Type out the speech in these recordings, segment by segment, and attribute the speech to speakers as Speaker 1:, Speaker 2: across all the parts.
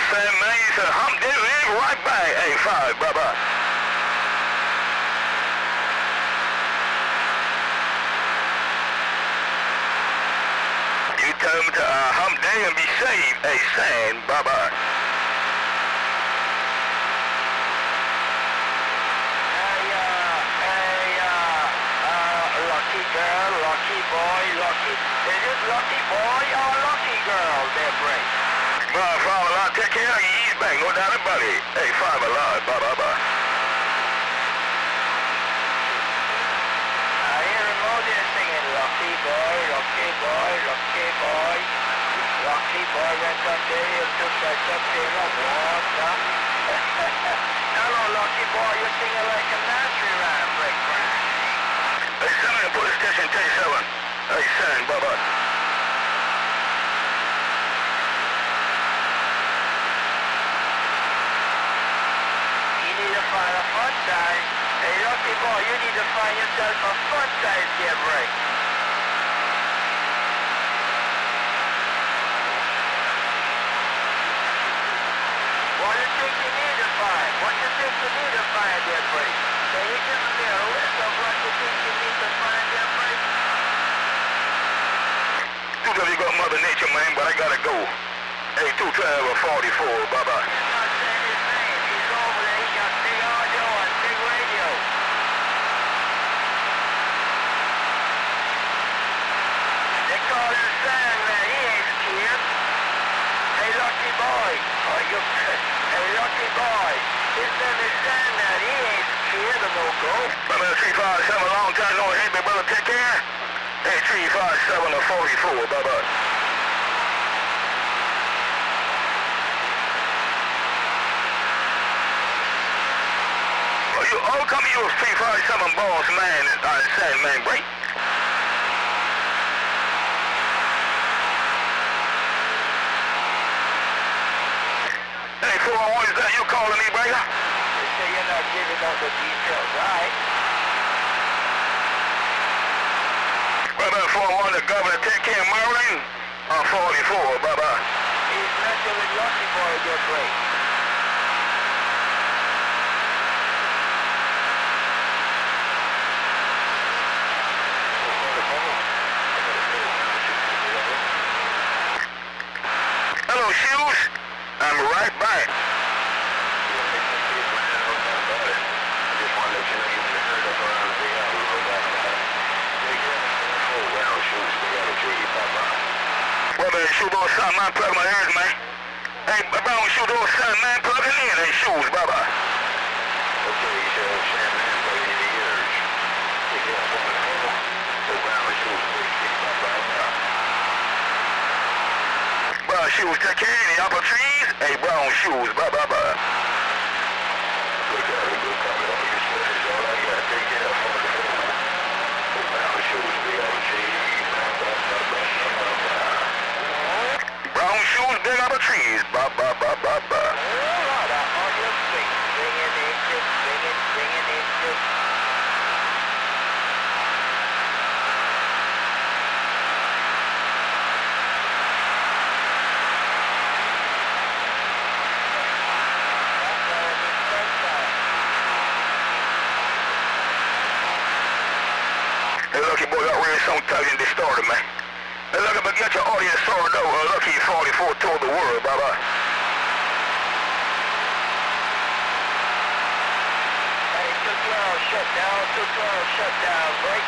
Speaker 1: Sam, man. You said hump day, right back. Hey, 5, bye-bye. You tell him to hump day and be safe. Hey, Sam, bye-bye.
Speaker 2: Lucky girl, lucky boy, lucky. Is it lucky boy or lucky girl? They're break.
Speaker 1: Bye, 5 alive. Take care of you. Ease back. No doubt about it. Hey, 5 alive. Bye-bye-bye.
Speaker 2: I hear Modia singing, lucky boy, lucky boy, lucky boy. Lucky boy went on there, he took that up there of water. Hello, lucky boy, you're singing like a nursery rhyme, break crash.
Speaker 1: Hey, Sam, police station, T7. Hey, Sam, bye-bye.
Speaker 2: You need to find a fun size. Hey, lucky boy, you need to find yourself a fun size here, break. What do you think you need to find? What do you think you need to find there, break? Can you give me a list of what you think you need to find there, break?
Speaker 1: You got Mother Nature, man, but I gotta go. Hey, 212 or 44, bye-bye.
Speaker 2: Not saying his name. He's over there. He got big audio and big radio. They call him Sandman. He ain't scared. Hey, lucky boy. Oh, you hey, lucky boy. His name is Sandman. He ain't scared of no go.
Speaker 1: Brother 357, long time no hit me, brother. Take care. Hey, 357 or 44, bye-bye. How come you was 357 boss man saying, man, break? Hey, 401, is that you calling me, breaker?
Speaker 2: They say you're not giving out the details, right?
Speaker 1: Brother 401, the governor, take care of Maryland. 44, bye-bye.
Speaker 2: He's messing with lucky boy, your break.
Speaker 1: Hello, Shoes. I'm right back. Brother, shoot those son, man, plug my ears, man. Hey, brown, shoot those son, man, plug it in. Hey, Shoes, bye-bye.
Speaker 3: Okay, so Sam, man, plug in the ears. Take it up on the table. So brown shoes, bye-bye.
Speaker 1: Brown Shoes, take care of the apple trees. Hey, Brown Shoes, bye-bye-bye.
Speaker 3: Good copy. All you said is all I got. Take it up on the table. So brown shoes, big apple trees.
Speaker 1: Brown Shoes, big apple trees. Bye-bye-bye-bye-bye. Hey, Lucky boy, got really something telling this story, man. Hey, Lucky, but get your audience sorted out. Lucky 44 told the world. Bye-bye.
Speaker 2: Hey, 212 shut down, 212 shut down, break.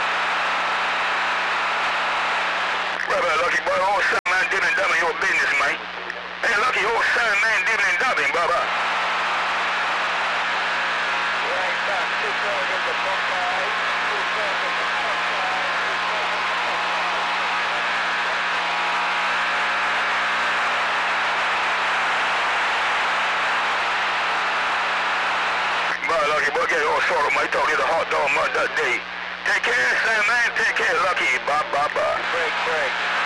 Speaker 1: Brother, Lucky boy, all son, man, did and done in your business, man. Hey, Lucky, all son, man, did and done, bye-bye.
Speaker 2: Right back, 212 in the Buckeye, 212 in the Buckeye, 212 in the Buckeye.
Speaker 1: Bye, Lucky boy, get all sorted, man. Talk to the hot dog mud that day. Take care, son, man. Take care, Lucky. Bye-bye-bye.
Speaker 2: Break.